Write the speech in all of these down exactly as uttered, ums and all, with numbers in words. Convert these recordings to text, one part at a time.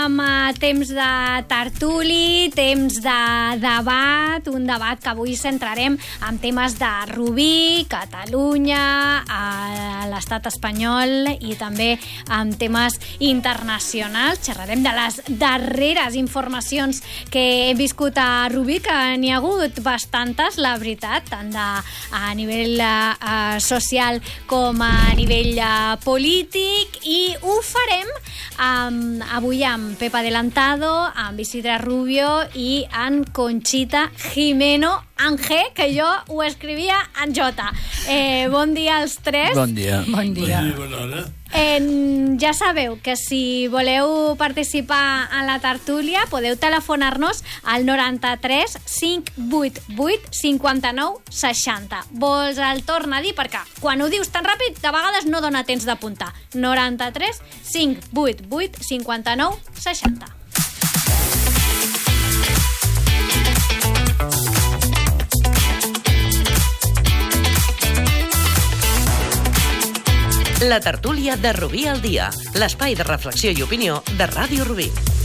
Amb temps de tertuli, temps de debat, un debat que avui centrarem en temes de Rubí, Catalunya, a l'estat espanyol i també en temes internacionals. Xerrarem de les darreres informacions que hem viscut a Rubí, que n'hi ha hagut bastantes, la veritat, tant de, a nivell uh, social com a nivell uh, polític, i ho farem um, avui amb Pepa Adelantado, amb Isidre Rubio i en Conxita Jimeno, en G, que jo ho escrivia en J. Eh, bon dia als tres. Bon dia. Bon dia. Bon dia, bona hora. Eh, ja sabeu que si voleu participar en la tertúlia podeu telefonar-nos al noranta-tres cinc vuit vuit cinquanta-nou seixanta. Vols el torn a dir? Perquè quan ho dius tan ràpid de vegades no dona temps d'apuntar. noranta-tres cinc vuit vuit cinquanta-nou seixanta. La tertúlia de Rubí al dia, l'espai de reflexió i opinió de Ràdio Rubí.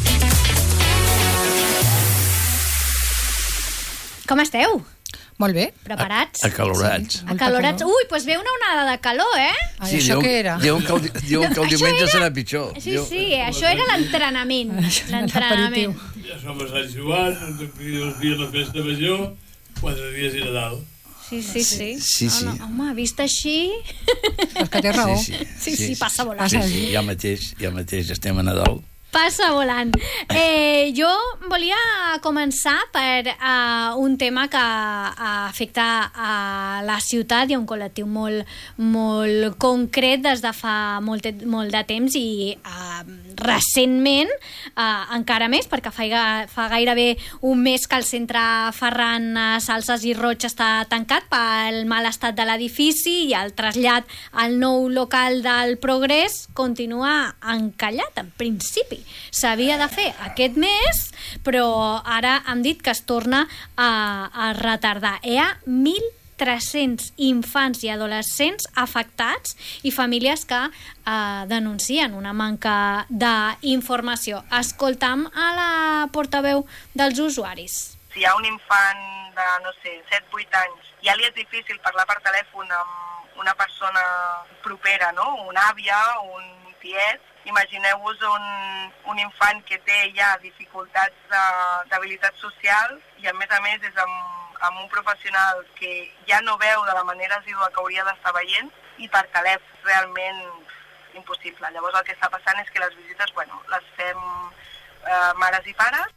Com esteu? Molt bé. Preparats? Acalorats. Sí. Acalorats. Ui, doncs ve una onada de calor, eh? Ai, sí, això diuen, què era? Diuen que el, diuen que el Això diumenge era- serà pitjor. Sí, Diu- sí, això era l'entrenament. L'entrenament. L'aperitiu. Ja som a Sant Joan, d'aquí dos dies la festa major, quatre dies i Nadal. Sí, sí, sí. Sí, sí. Home, home, vist així... És que té raó. Sí, sí. Sí, sí, passa volant. Sí, sí, ja mateix, ja mateix estem a Nadal. Passa volant. Eh, jo volia començar per uh, un tema que uh, afecta a la ciutat i a un col·lectiu molt, molt concret des de fa molt, molt de temps i uh, recentment uh, encara més, perquè fa, fa gairebé un mes que el centre Ferran Salses i Roig està tancat pel mal estat de l'edifici i el trasllat al nou local del Progrés continua encallat, en principi. S'havia de fer aquest mes, però ara han dit que es torna a, a retardar. Hi ha mil tres-cents infants i adolescents afectats i famílies que eh, denuncien una manca d'informació. Escoltam a la portaveu dels usuaris. Si hi ha un infant de, no sé, set vuit anys, ja li és difícil parlar per telèfon amb una persona propera, no? Una àvia, un tiet. Imagineu-vos un, un infant que té ja dificultats d'habilitat social i a més a més és amb, amb un professional que ja no veu de la manera assídua que hauria d'estar veient i per telèfon realment impossible. Llavors el que està passant és que les visites, bueno, les fem eh, mares i pares.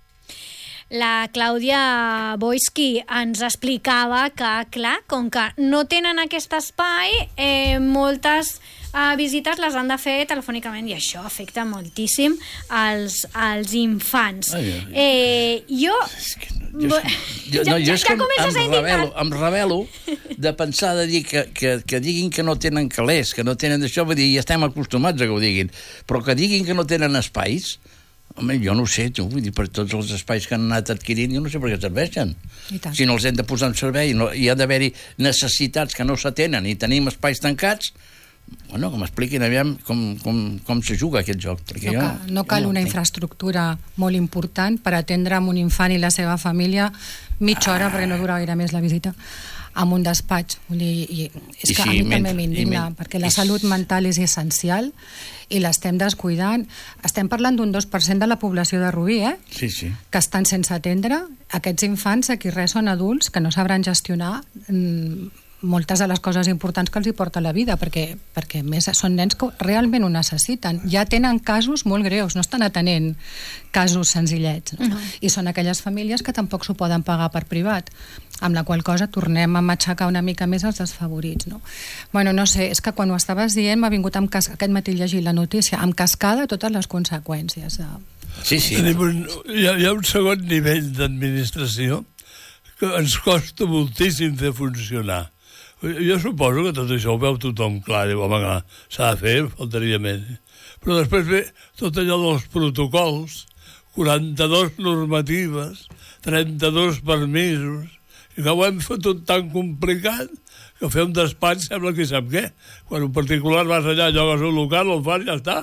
La Clàudia Boisky ens explicava que, clar, com que no tenen aquest espai, eh, moltes eh, visites les han de fer telefònicament i això afecta moltíssim als, als infants. Ai, ai, ai. Eh, jo... És que no, jo, jo, Ja- no, jo ja- és ja que comences a em revelo, indicar. em revelo de pensar de dir que, que, que diguin que no tenen calés, que no tenen això, vull dir, ja estem acostumats a que ho diguin, però que diguin que no tenen espais. Home, jo no ho sé, tu, vull dir, per tots els espais que han anat adquirint, jo no sé per què serveixen. Si no els hem de posar en servei, no, hi ha d'haver-hi necessitats que no s'atenen i tenim espais tancats, bueno, que m'expliquin aviam com, com, com se juga aquest joc. Perquè No, jo, cal, no jo cal ho una entenc. infraestructura molt important per atendre amb un infant i la seva família mitja hora, perquè no dura gaire més la visita, amb un despatx. Vull dir, i és I que sí, a mi mentre- també m'indigna, i men- perquè la i- salut mental és essencial i l'estem descuidant. Estem parlant d'un dos per cent de la població de Rubí, eh? Sí, sí. que estan sense atendre. Aquests infants, aquí res, són adults que no sabran gestionar mm, moltes de les coses importants que els hi porta la vida, perquè, perquè més són nens que realment ho necessiten. Ja tenen casos molt greus, no estan atenent casos senzillets. No? Uh-huh. I són aquelles famílies que tampoc s'ho poden pagar per privat, amb la qual cosa tornem a matxacar una mica més els desfavorits. No? Bueno, no sé, és que quan ho estaves dient m'ha vingut amb cas... aquest matí llegir la notícia, amb cascada totes les conseqüències. De... Sí, sí. Tenim un, hi, ha, hi ha un segon nivell d'administració que ens costa moltíssim fer funcionar. Jo suposo que tot això ho veu tothom clar, diu, home, clar, s'ha de fer, faltaria més. Però després ve tot allò dels protocols, quaranta-dues normatives, trenta-dos permisos, i que ho hem fet tot tan complicat que fer un despatx sembla que sap què. Quan un particular vas allà, llogues un local, el fas i ja està.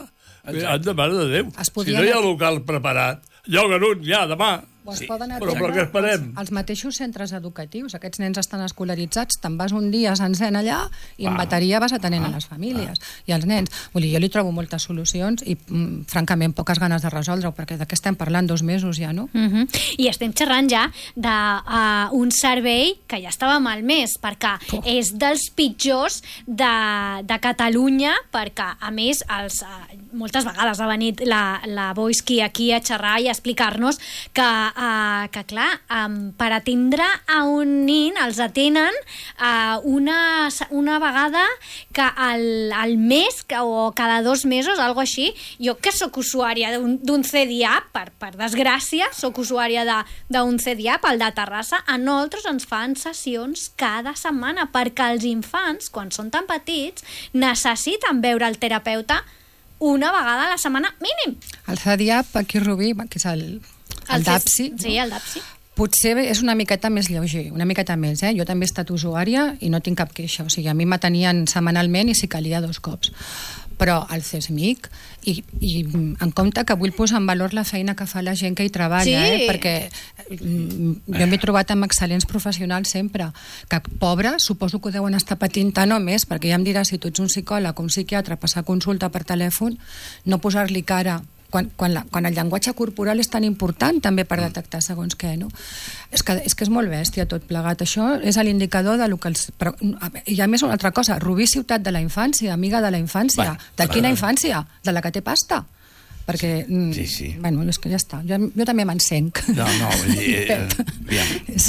Anda, mare de Déu. Es Si podien- no hi ha local preparat, lloguen un, ja, demà. O es Sí, poden però per què atendre esperem? els, els mateixos centres educatius. Aquests nens estan escolaritzats, te'n vas un dia sencer allà i en Ah. bateria vas atenent a les famílies i als nens. Vull dir, jo li trobo moltes solucions i, mm, francament, poques ganes de resoldre-ho, perquè de què estem parlant dos mesos ja, no? Uh -huh. I estem xerrant ja d'un uh, servei que ja estava malmès, perquè Oh. és dels pitjors de, de Catalunya, perquè, a més, els, uh, moltes vegades ha venit la, la Boisky aquí a xerrar i a explicar-nos que Uh, que clar, um, per atendre a un nin els atenen uh, una, una vegada que al, al mes que, o cada dos mesos, algo així. Jo que sóc usuària d'un C D A P, per, per desgràcia, sóc usuària d'un C D A P, el de Terrassa, a nosaltres ens fan sessions cada setmana, perquè els infants, quan són tan petits, necessiten veure el terapeuta una vegada a la setmana mínim. El C D A P, aquí Rubí, que és el, el D A P S I, Sí, el D A P S I. potser és una miqueta més lleuger, una miqueta més, eh? Jo també he estat usuària i no tinc cap queixa, o sigui, a mi m'atenien setmanalment i si calia dos cops. Però el C E S M I C, i, i en compte que vull posar en valor la feina que fa la gent que hi treballa, Sí. eh? Perquè mm, jo m'he trobat amb excel·lents professionals sempre, que pobres suposo que ho deuen estar patint tant o més, perquè ja em diràs, si tu ets un psicòleg o un psiquiatre, passar consulta per telèfon, no posar-li cara quan, quan, la, quan el llenguatge corporal és tan important també per detectar segons què, no? És que, és que és molt bèstia tot plegat. Això és l'indicador de lo que els... Però, i a més una altra cosa, Rubí, ciutat de la infància, amiga de la infància. Bueno, de quina bueno. infància? De la que té pasta. Perquè, mm, Sí, sí. bueno, és que ja està. Jo, jo també m'encenc. No, no, vull dir, eh, aviam. És-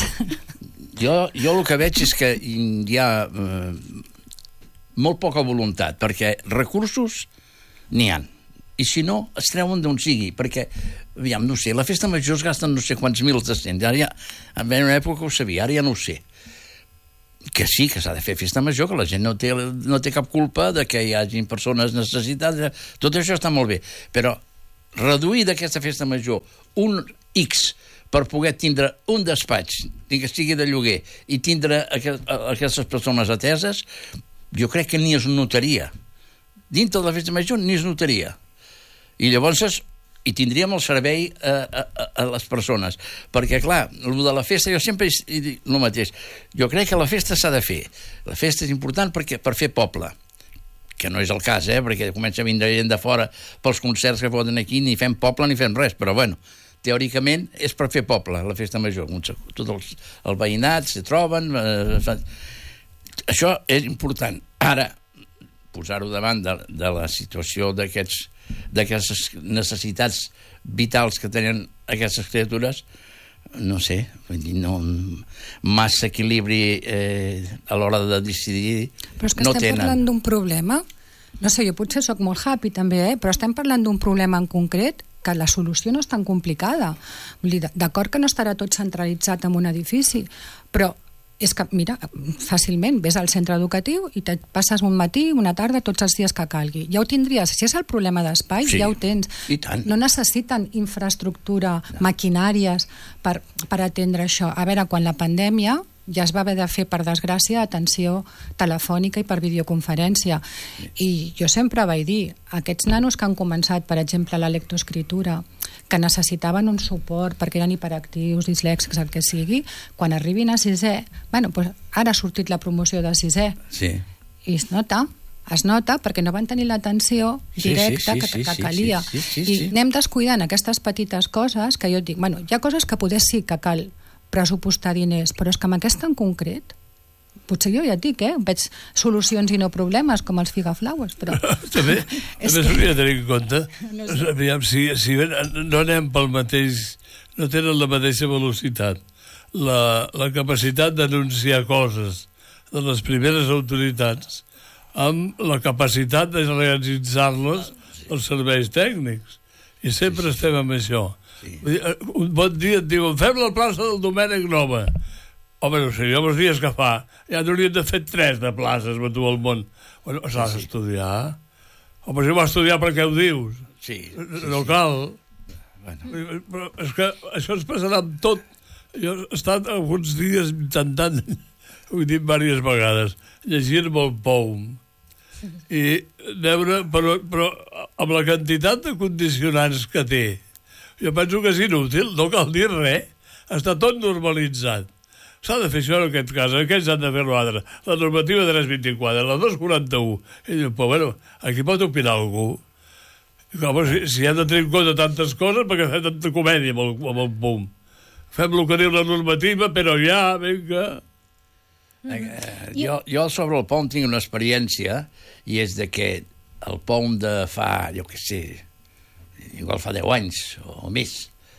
Jo, jo el que veig és que hi ha eh, molt poca voluntat, perquè recursos n'hi ha. I si no, es treuen d'on sigui, perquè, aviam, no sé, la festa major es gasten no sé quants mils de cents. Ara ja, en una època ho sabia, ara ja no ho sé. Que sí, que s'ha de fer festa major, que la gent no té, no té cap culpa de que hi hagi persones necessitades, tot això està molt bé, però reduir d'aquesta festa major un X per poder tindre un despatx, ni que sigui de lloguer, i tindre aqu aquestes persones ateses, jo crec que ni es notaria. Dintre de la festa major ni es notaria. I llavors i tindríem el servei a, a, a les persones. Perquè, clar, el de la festa, jo sempre he dit el mateix. Jo crec que la festa s'ha de fer. La festa és important perquè, per fer poble, que no és el cas, eh? Perquè comença a vindre gent de fora pels concerts que foten aquí, ni fem poble ni fem res, però bueno, teòricament és per fer poble, la festa major. Tots els, els veïnats se troben... Eh, fa... Això és important. Ara, posar-ho davant de, de la situació d'aquests d'aquestes necessitats vitals que tenen aquestes criatures, no sé, vull dir, no, massa equilibri eh, a l'hora de decidir. Però és que no estem tenen. parlant d'un problema, no sé, jo potser sóc molt happy també, eh? Però estem parlant d'un problema en concret que la solució no és tan complicada. Vull dir, d'acord que no estarà tot centralitzat en un edifici, però és que, mira, fàcilment ves al centre educatiu i te passes un matí, una tarda, tots els dies que calgui. Ja ho tindries. Si és el problema d'espai, Sí, ja ho tens. i tant. No necessiten infraestructura, maquinàries per, per atendre això. A veure, quan la pandèmia ja es va haver de fer, per desgràcia, atenció telefònica i per videoconferència. I jo sempre vaig dir, aquests nanos que han començat, per exemple, la lectoescritura, que necessitaven un suport perquè eren hiperactius, dislèxics, el que sigui, quan arribin a sisè, bueno, doncs ara ha sortit la promoció de sisè, Sí. i es nota, es nota perquè no van tenir l'atenció Sí, directa sí, sí, que, sí, que sí, calia. sí, sí, sí, I sí. anem descuidant aquestes petites coses que jo et dic, bueno, hi ha coses que poder sí que cal pressupostar diners, però és que amb aquesta en concret, potser jo ja et dic, eh, veig solucions i no problemes, com els figaflaues, però... també És també que- s'hauria de tenir en compte. No sé. Aviam, si, si ven- no anem pel mateix... No tenen la mateixa velocitat. La, la capacitat d'anunciar coses de les primeres autoritats amb la capacitat de realitzar-les als serveis tècnics. I sempre estem amb això. Vull dir, un bon dia et diuen fem la plaça del Domènec Nova. Home, no sé, jo els dies que fa ja n'hauríem de fer tres de places per tot el món. Bueno, s'ha d'estudiar. Home, si ho vas estudiar per què ho dius? Sí, sí, No sí. cal. Bueno. Però és que això ens passarà amb tot. Jo he estat alguns dies intentant, ho he dit diverses vegades, llegir-me el Poum. i veure, però, però amb la quantitat de condicionants que té, jo penso que és inútil, no cal dir res, està tot normalitzat. S'ha de fer això en aquest cas, aquests han de fer l'altre. La normativa tres vint-i-quatre, la dos quaranta-u. I diu, però bueno, aquí pot opinar algú. Com, si, si hem de tenir en compte tantes coses, perquè fem tanta comèdia amb el, amb el P O M. Fem el que diu la normativa, però ja, vinga... Eh, jo, jo sobre el P O M tinc una experiència i és de que el P O M de fa, jo què sé, igual fa deu anys o més,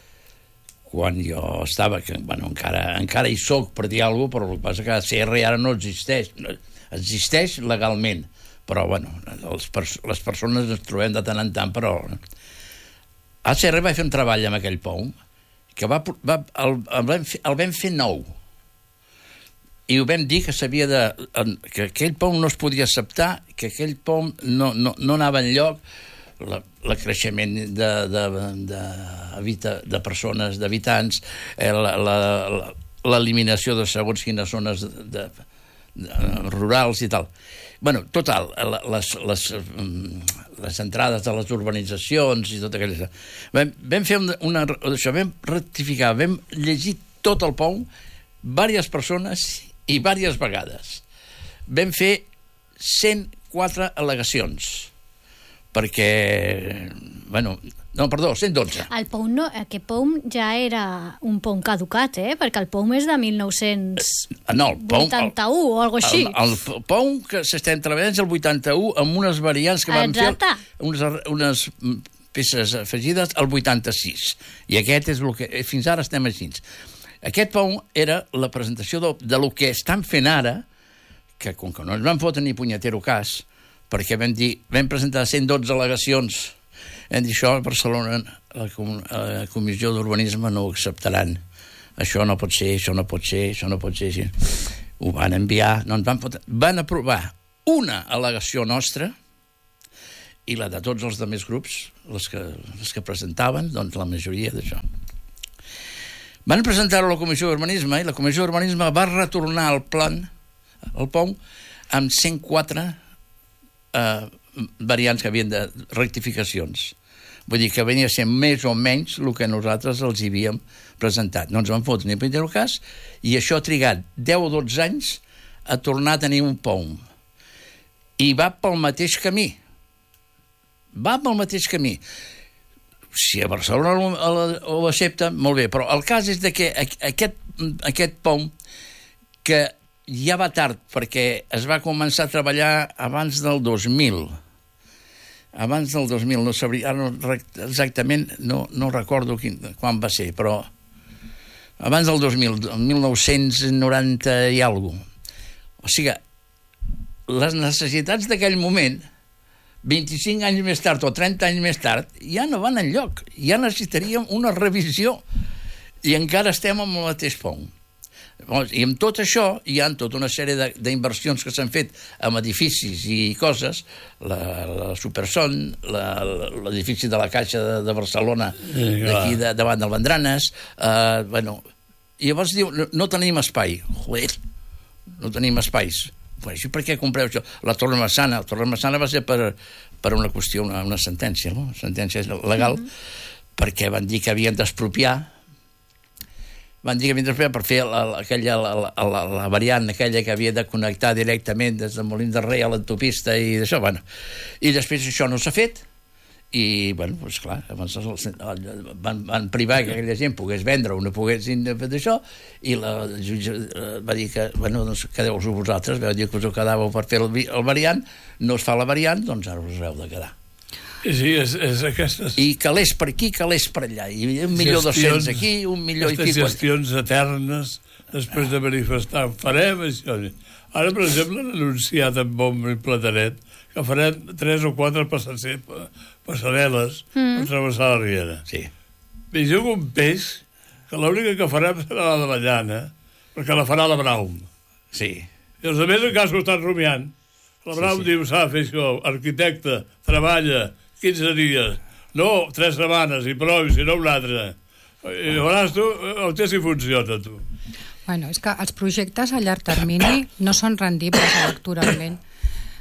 quan jo estava, que bueno, encara, encara hi soc per dir alguna cosa, però el que passa que A C R ara no existeix, no, existeix legalment, però bueno, els, les persones ens trobem de tant en tant, però A C R va fer un treball amb aquell P O M que va, va, el, el, vam fer, el vam fer nou, i ho vam dir que s'havia de... que aquell P O M no es podia acceptar, que aquell P O M no, no, no anava enlloc, la, el creixement de, de, de, de, de persones, d'habitants, eh, l'eliminació de segons quines zones de, de, de, rurals i tal. Bueno, total, les, les, les entrades de les urbanitzacions i tot aquelles... Vam, vam fer una, una... Això, vam rectificar, vam llegir tot el P O M, diverses persones i diverses vegades. Vam fer cent quatre al·legacions, perquè, bueno, no, perdó, cent dotze. El P O M, no, aquest P O M ja era un P O M caducat, eh? Perquè el P O M és de mil nou-cents vuitanta-u o alguna cosa així. El, el P O M que s'estem treballant és el vuitanta-u amb unes variants que van Exacte. fer unes, unes peces afegides al vuitanta-sis. I aquest és el que... Fins ara estem així. Aquest P O M era la presentació de, de lo que estan fent ara, que com que no ens van fotre ni punyetero cas, perquè vam dir, vam presentar cent dotze al·legacions, hem dit això a Barcelona, la, la Comissió d'Urbanisme no ho acceptaran. Això no pot ser, això no pot ser, això no pot ser. Així. Ho van enviar, no ens van fotre. Van aprovar una al·legació nostra i la de tots els altres grups, les que, les que presentaven, doncs la majoria d'això. Van presentar-ho a la Comissió d'Urbanisme i la Comissió d'Urbanisme va retornar el plan, el P O M, amb cent quatre eh, variants que havien de rectificacions. Vull dir que venia a ser més o menys el que nosaltres els havíem presentat. No ens van fotre ni per el cas i això ha trigat deu o dotze anys a tornar a tenir un P O M. I va pel mateix camí. Va pel mateix camí. Si a Barcelona ho accepta, molt bé, però el cas és de que aquest, aquest P O M, que ja va tard, perquè es va començar a treballar abans del dos mil, abans del dos mil, no sabria, ara no, exactament no, no recordo quin, quan va ser, però abans del dos mil, mil nou-cents noranta i alguna cosa. O sigui, les necessitats d'aquell moment, vint-i-cinc anys més tard o trenta anys més tard, ja no van enlloc. Ja necessitaríem una revisió. I encara estem amb el mateix P O M. I amb tot això hi ha tota una sèrie d'inversions que s'han fet amb edificis i coses, la, la Superson, l'edifici de la Caixa de, de Barcelona, sí, d'aquí de, davant del Vendranes, eh, bueno, i llavors diu, no, no tenim espai. Joder, no tenim espais. Pues, per què compreu això? La Torre Massana. La Torre Massana va ser per, per una qüestió, una, una sentència, no? Sentència legal, mm-hmm. perquè van dir que havien d'expropiar, van dir que havien d'expropiar per fer la, la, aquella, la, la, la variant aquella que havia de connectar directament des de Molins de Rei a l'autopista i d'això, bueno. I després això no s'ha fet, i, bueno, doncs clar, van, van privar que aquella gent pogués vendre o no poguessin fer d'això, i la jutge va dir que, bueno, doncs quedeu-vos vosaltres, vau dir que us ho quedàveu per fer el, el variant, no es fa la variant, doncs ara us heu de quedar. Sí, és, és aquestes... I calés per aquí, calés per allà, i un milió dos-cents aquí, un milió i pico... Aquestes gestions eternes, després de manifestar, farem això... Ara, per exemple, han anunciat en bomba i platanet que farem tres o quatre passarel·les mm. per travessar la riera. Sí. I jo un peix que l'única que farem serà la de Ballana, perquè la farà la Braum. Sí. I els altres encara s'ho estan rumiant. La Braum sí, sí. diu, s'ha de fer això, arquitecte, treballa, quinze dies, no, tres setmanes, i prou, si no un altre. I veuràs tu, el té si funciona, tu. Bueno, és que els projectes a llarg termini no són rendibles electoralment.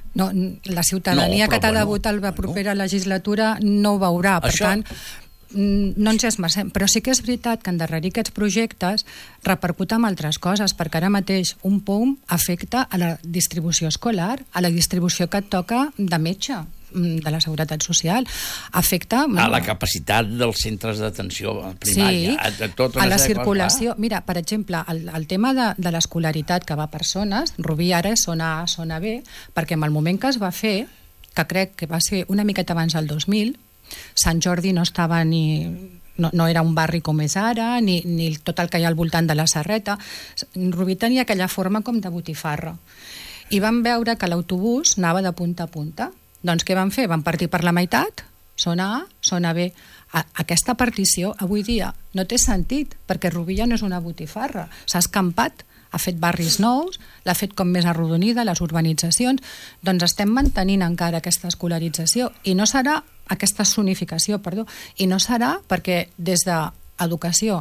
No, la ciutadania No, que t'ha de bueno, votar la bueno. propera legislatura no ho veurà, per Això- tant no ens esmercem, però sí que és veritat que endarrerir aquests projectes repercut en altres coses, perquè ara mateix un P O M afecta a la distribució escolar, a la distribució que et toca de metge, de la Seguretat Social, afecta A la capacitat dels centres d'atenció primària, sí, a, a, tota a una la sèrie de circulació. Mira, per exemple, el, el tema de, de l'escolaritat que va per zones, Rubí ara és zona A, zona B, perquè en el moment que es va fer, que crec que va ser una miqueta abans del dos mil, Sant Jordi no estava ni... No, no era un barri com és ara, ni, ni tot el que hi ha al voltant de la Serreta. Rubí tenia aquella forma com de botifarra. I vam veure que l'autobús anava de punta a punta. Doncs què van fer? Van partir per la meitat, zona A, zona B. A, aquesta partició, avui dia, no té sentit, perquè Rubí ja no és una botifarra. S'ha escampat, ha fet barris nous, l'ha fet com més arrodonida, les urbanitzacions. Doncs estem mantenint encara aquesta escolarització i no serà aquesta zonificació, perdó, i no serà perquè des d'educació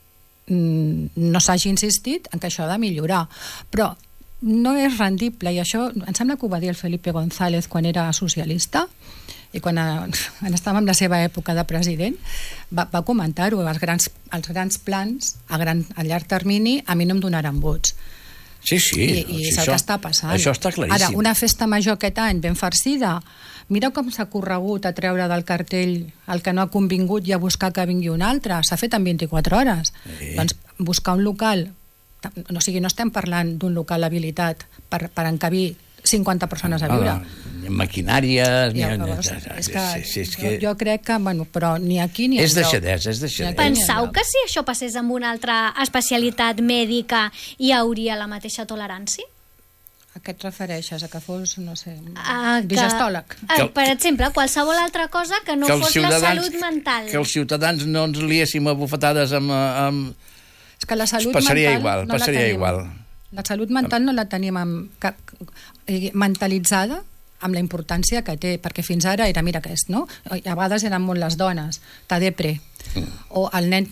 no s'hagi insistit en que això ha de millorar. Però no és rendible, i això em sembla que ho va dir el Felipe González quan era socialista, i quan, quan estava en la seva època de president, va, va comentar-ho, els grans, els grans plans a, gran, a llarg termini a mi no em donaran vots. Sí, sí. I, i és el això, que està passant. Això està claríssim. Ara, una festa major aquest any ben farcida, mira com s'ha corregut a treure del cartell el que no ha convingut i a buscar que vingui un altre. S'ha fet en vint-i-quatre hores. Sí. Doncs buscar un local, no, o sigui, no estem parlant d'un local habilitat per, per encabir cinquanta persones a viure. Ah, maquinàries... Ja, ni, llavors, és que, sí, sí, és que... Jo, jo crec que, bueno, però ni aquí ni És enlloc. deixadesa, és deixadesa. Pensau que si això passés amb una altra especialitat mèdica hi hauria la mateixa tolerància? A què et refereixes? A que fos, no sé, A que- digestòleg? a, per exemple, qualsevol altra cosa que no Que els fos la ciutadans- salut mental. Que els ciutadans no ens liéssim a bufetades amb... amb... És que la salut Passaria mental igual, no passaria la tenim. igual. La salut mental no la tenim amb cap, eh, mentalitzada amb la importància que té, perquè fins ara era, mira que és, no? A vegades eren molt les dones, t'ha depre, mm. o el nen